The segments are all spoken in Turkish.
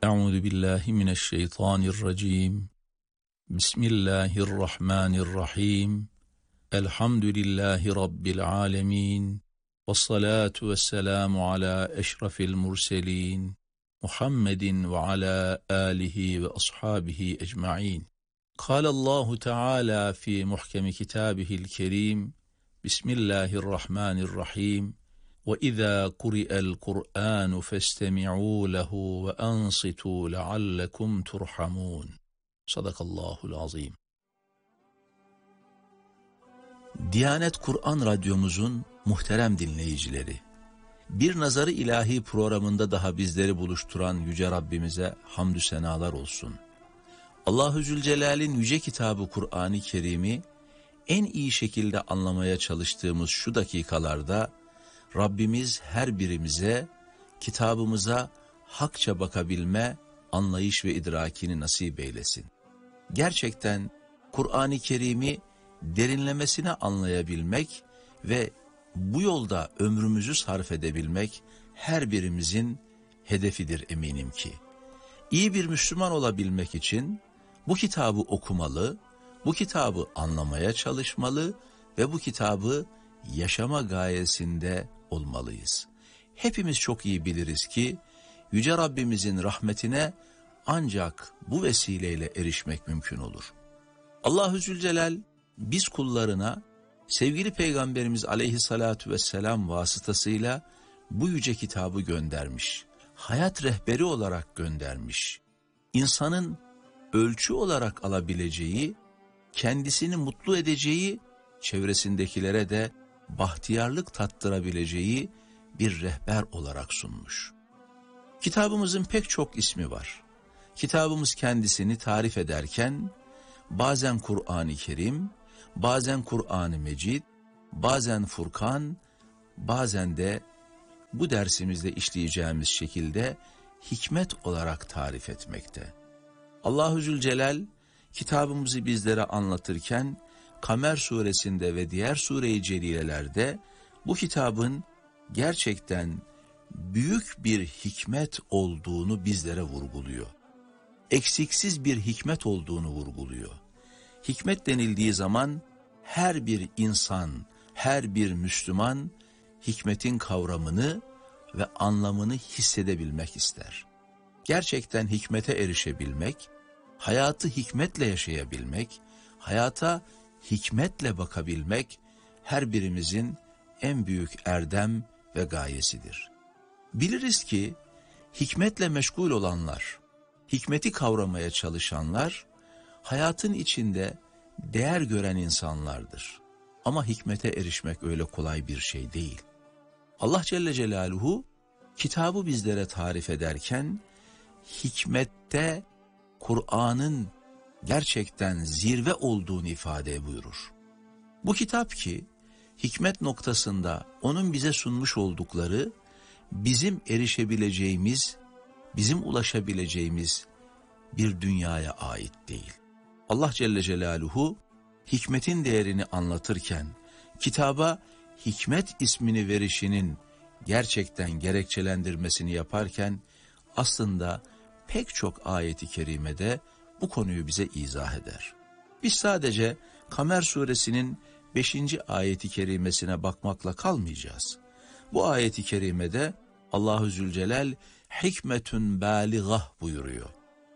Euzu billahi mineşşeytanirracim. Bismillahirrahmanirrahim. Elhamdülillahi rabbil alamin. Vessalatu vesselamu ala eşrefil murselin. Muhammedin ve ala alihi ve ashabihi ecmaîn. Kâlallahu Teala fi muhkemi kitâbihil kerîm. Bismillahirrahmanirrahim. وَإِذَا قُرِئَ الْقُرْآنُ فَاسْتَمِعُوا لَهُ وَأَنصِتُوا لَعَلَّكُمْ تُرْحَمُونَ. Sadakallahul azim. Diyanet Kur'an Radyomuzun muhterem dinleyicileri, Bir Nazarı İlahi programında daha bizleri buluşturan Yüce Rabbimize hamdü senalar olsun. Allahu Zülcelal'in yüce kitabı Kur'an-ı Kerim'i en iyi şekilde anlamaya çalıştığımız şu dakikalarda Rabbimiz her birimize, kitabımıza hakça bakabilme, anlayış ve idrakini nasip eylesin. Gerçekten Kur'an-ı Kerim'i derinlemesine anlayabilmek ve bu yolda ömrümüzü sarf edebilmek her birimizin hedefidir eminim ki. İyi bir Müslüman olabilmek için bu kitabı okumalı, bu kitabı anlamaya çalışmalı ve bu kitabı yaşama gayesinde olmalıyız. Hepimiz çok iyi biliriz ki Yüce Rabbimizin rahmetine ancak bu vesileyle erişmek mümkün olur. Allahu Zülcelal biz kullarına sevgili Peygamberimiz aleyhissalatu vesselam vasıtasıyla bu yüce kitabı göndermiş. Hayat rehberi olarak göndermiş. İnsanın ölçü olarak alabileceği, kendisini mutlu edeceği, çevresindekilere de bahtiyarlık tattırabileceği bir rehber olarak sunmuş. Kitabımızın pek çok ismi var. Kitabımız kendisini tarif ederken bazen Kur'an-ı Kerim, bazen Kur'an-ı Mecid, bazen Furkan, bazen de bu dersimizde işleyeceğimiz şekilde hikmet olarak tarif etmekte. Allahu Zülcelal kitabımızı bizlere anlatırken Kamer suresinde ve diğer sure-i celilelerde bu kitabın gerçekten büyük bir hikmet olduğunu bizlere vurguluyor. Eksiksiz bir hikmet olduğunu vurguluyor. Hikmet denildiği zaman her bir insan, her bir Müslüman hikmetin kavramını ve anlamını hissedebilmek ister. Gerçekten hikmete erişebilmek, hayatı hikmetle yaşayabilmek, hayata hikmetle bakabilmek her birimizin en büyük erdem ve gayesidir. Biliriz ki hikmetle meşgul olanlar, hikmeti kavramaya çalışanlar, hayatın içinde değer gören insanlardır. Ama hikmete erişmek öyle kolay bir şey değil. Allah Celle Celaluhu kitabı bizlere tarif ederken hikmette Kur'an'ın gerçekten zirve olduğunu ifade buyurur. Bu kitap ki hikmet noktasında onun bize sunmuş oldukları bizim erişebileceğimiz, bizim ulaşabileceğimiz bir dünyaya ait değil. Allah Celle Celaluhu hikmetin değerini anlatırken kitaba hikmet ismini verişinin gerçekten gerekçelendirmesini yaparken aslında pek çok ayeti kerimede bu konuyu bize izah eder. Biz sadece Kamer suresinin 5. ayeti kerimesine bakmakla kalmayacağız. Bu ayeti kerimede Allahu Zülcelal hikmetün baligah buyuruyor.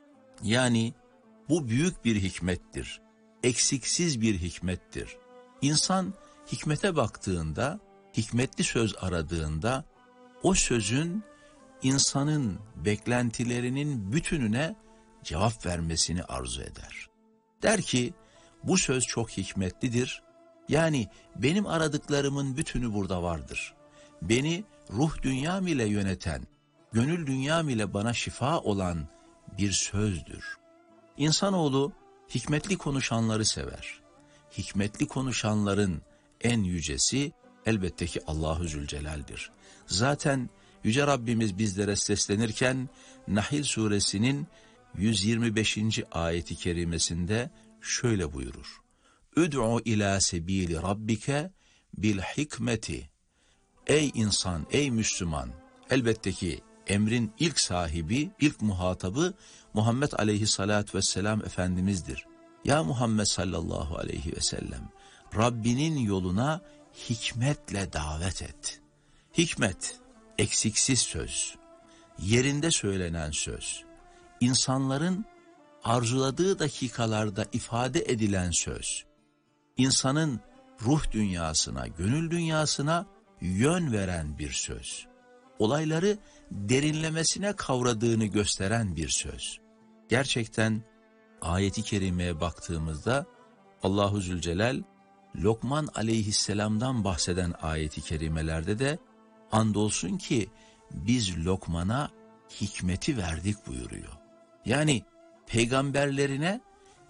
Yani bu büyük bir hikmettir, eksiksiz bir hikmettir. İnsan hikmete baktığında, hikmetli söz aradığında o sözün insanın beklentilerinin bütününe cevap vermesini arzu eder. Der ki bu söz çok hikmetlidir. Yani benim aradıklarımın bütünü burada vardır. Beni ruh dünyam ile yöneten, gönül dünyam ile bana şifa olan bir sözdür. İnsanoğlu hikmetli konuşanları sever. Hikmetli konuşanların en yücesi elbette ki Allahu Zülcelal'dir. Zaten Yüce Rabbimiz bizlere seslenirken Nahl suresinin 125. ayeti kerimesinde şöyle buyurur. Üd'u ila sebili rabbike bil hikmeti. Ey insan, ey Müslüman, elbette ki emrin ilk sahibi, ilk muhatabı Muhammed aleyhissalatü vesselam Efendimiz'dir. Ya Muhammed sallallahu aleyhi ve sellem, Rabbinin yoluna hikmetle davet et. Hikmet, eksiksiz söz, yerinde söylenen söz, insanların arzuladığı dakikalarda ifade edilen söz, insanın ruh dünyasına, gönül dünyasına yön veren bir söz, olayları derinlemesine kavradığını gösteren bir söz. Gerçekten ayeti kerimeye baktığımızda Allahu Zülcelal, Lokman aleyhisselamdan bahseden ayeti kerimelerde de andolsun ki biz Lokman'a hikmeti verdik buyuruyor. Yani peygamberlerine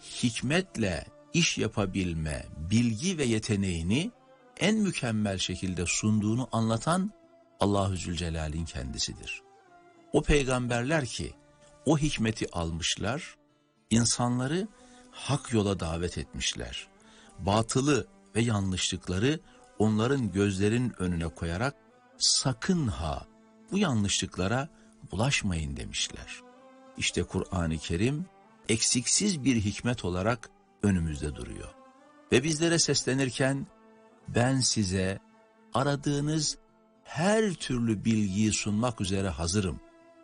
hikmetle iş yapabilme, bilgi ve yeteneğini en mükemmel şekilde sunduğunu anlatan Allahu Zülcelal'in kendisidir. O peygamberler ki o hikmeti almışlar, insanları hak yola davet etmişler. Batılı ve yanlışlıkları onların gözlerinin önüne koyarak sakın ha bu yanlışlıklara bulaşmayın demişler. İşte Kur'an-ı Kerim eksiksiz bir hikmet olarak önümüzde duruyor. Ve bizlere seslenirken ben size aradığınız her türlü bilgiyi sunmak üzere hazırım.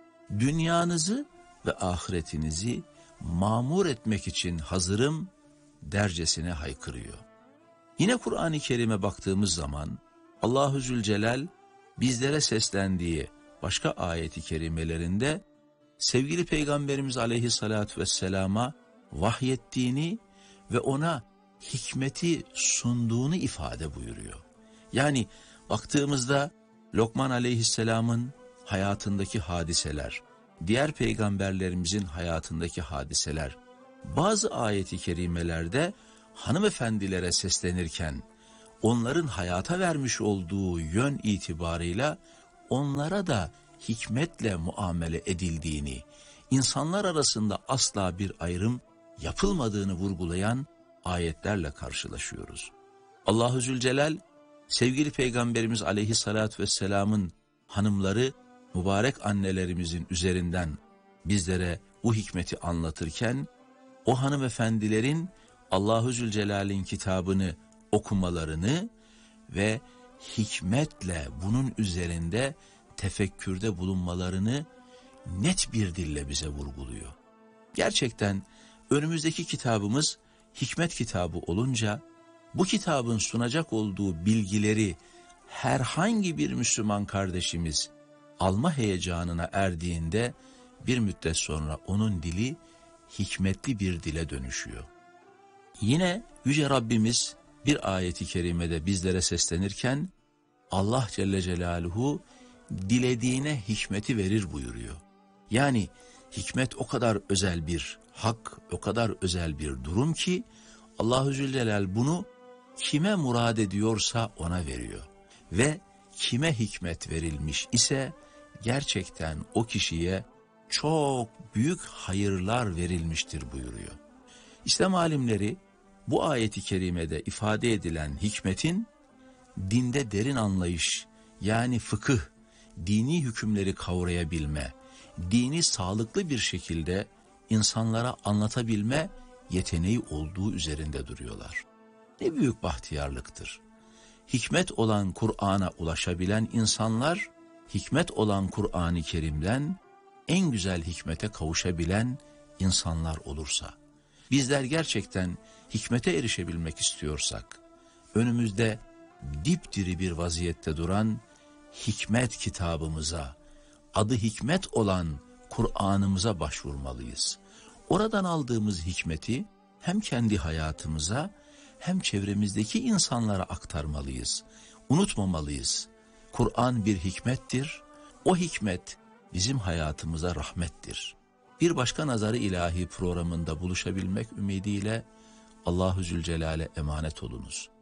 Dünyanızı ve ahiretinizi mamur etmek için hazırım dercesine haykırıyor. Yine Kur'an-ı Kerim'e baktığımız zaman Allahu Zülcelal bizlere seslendiği başka ayeti kerimelerinde sevgili Peygamberimiz aleyhissalatü vesselama vahyettiğini ve ona hikmeti sunduğunu ifade buyuruyor. Yani baktığımızda Lokman aleyhisselamın hayatındaki hadiseler, diğer peygamberlerimizin hayatındaki hadiseler, bazı ayeti kerimelerde hanımefendilere seslenirken onların hayata vermiş olduğu yön itibarıyla onlara da hikmetle muamele edildiğini, insanlar arasında asla bir ayrım yapılmadığını vurgulayan ayetlerle karşılaşıyoruz. Allahu Zülcelal, sevgili Peygamberimiz aleyhissalatü vesselamın hanımları, mübarek annelerimizin üzerinden bizlere bu hikmeti anlatırken, o hanımefendilerin Allahu Zülcelal'in kitabını okumalarını ve hikmetle bunun üzerinde tefekkürde bulunmalarını net bir dille bize vurguluyor. Gerçekten önümüzdeki kitabımız hikmet kitabı olunca bu kitabın sunacak olduğu bilgileri herhangi bir Müslüman kardeşimiz alma heyecanına erdiğinde bir müddet sonra onun dili hikmetli bir dile dönüşüyor. Yine Yüce Rabbimiz bir ayeti kerimede bizlere seslenirken Allah Celle Celaluhu dilediğine hikmeti verir buyuruyor. Yani hikmet o kadar özel bir hak, o kadar özel bir durum ki Allahu Zülcelal bunu kime murad ediyorsa ona veriyor. Ve kime hikmet verilmiş ise gerçekten o kişiye çok büyük hayırlar verilmiştir buyuruyor. İslam alimleri bu ayeti kerimede ifade edilen hikmetin dinde derin anlayış, yani fıkıh, dini hükümleri kavrayabilme, dini sağlıklı bir şekilde insanlara anlatabilme yeteneği olduğu üzerinde duruyorlar. Ne büyük bahtiyarlıktır. Hikmet olan Kur'an'a ulaşabilen insanlar, hikmet olan Kur'an-ı Kerim'den en güzel hikmete kavuşabilen insanlar olursa, bizler gerçekten hikmete erişebilmek istiyorsak, önümüzde dipdiri bir vaziyette duran hikmet kitabımıza, adı hikmet olan Kur'an'ımıza başvurmalıyız. Oradan aldığımız hikmeti hem kendi hayatımıza hem çevremizdeki insanlara aktarmalıyız. Unutmamalıyız. Kur'an bir hikmettir. O hikmet bizim hayatımıza rahmettir. Bir başka Nazar-ı İlahi programında buluşabilmek ümidiyle Allahu Zülcelal'e emanet olunuz.